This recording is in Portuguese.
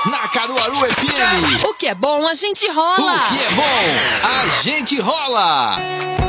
Na Caruaru FM. O que é bom, a gente rola. O que é bom, a gente rola.